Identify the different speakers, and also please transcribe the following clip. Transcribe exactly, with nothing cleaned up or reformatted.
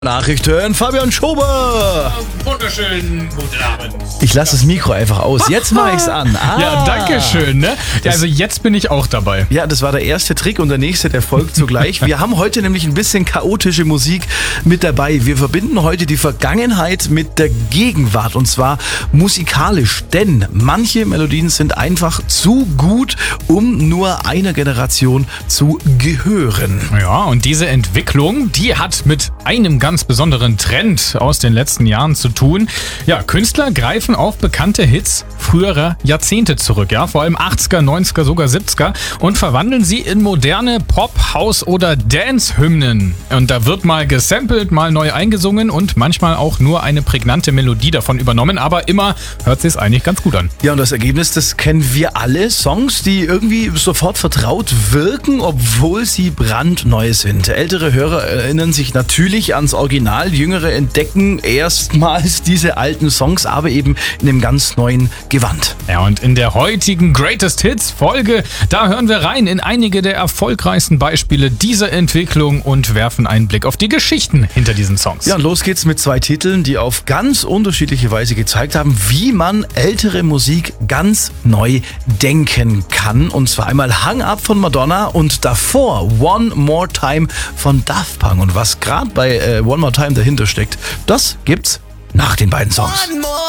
Speaker 1: Nachrichten, Fabian Schober.
Speaker 2: Wunderschönen guten Abend.
Speaker 1: Ich lasse das Mikro einfach aus. Jetzt mache ich's an. Ah.
Speaker 2: Ja, danke schön. Ne? Ja, also jetzt bin ich auch dabei.
Speaker 1: Ja, das war der erste Trick und der nächste, der folgt zugleich. Wir haben heute nämlich ein bisschen chaotische Musik mit dabei. Wir verbinden heute die Vergangenheit mit der Gegenwart und zwar musikalisch. Denn manche Melodien sind einfach zu gut, um nur einer Generation zu gehören.
Speaker 2: Ja, und diese Entwicklung, die hat mit einem ganz besonderen Trend aus den letzten Jahren zu tun. Ja, Künstler greifen auf bekannte Hits früherer Jahrzehnte zurück, ja, vor allem achtziger, neunziger, sogar siebziger und verwandeln sie in moderne Pop-, House- oder Dance-Hymnen. Und da wird mal gesampelt, mal neu eingesungen und manchmal auch nur eine prägnante Melodie davon übernommen, aber immer hört sich's eigentlich ganz gut an.
Speaker 1: Ja, und das Ergebnis, das kennen wir alle. Songs, die irgendwie sofort vertraut wirken, obwohl sie brandneu sind. Ältere Hörer erinnern sich natürlich ans Original, Jüngere entdecken erstmals diese alten Songs, aber eben in einem ganz neuen Gewand.
Speaker 2: Ja, und in der heutigen Greatest Hits Folge, da hören wir rein in einige der erfolgreichsten Beispiele dieser Entwicklung und werfen einen Blick auf die Geschichten hinter diesen Songs.
Speaker 1: Ja, und los geht's mit zwei Titeln, die auf ganz unterschiedliche Weise gezeigt haben, wie man ältere Musik ganz neu denken kann. Und zwar einmal Hang Up von Madonna und davor One More Time von Daft Punk. Und was gerade bei äh, One More Time dahinter steckt, das gibt's nach den beiden Songs.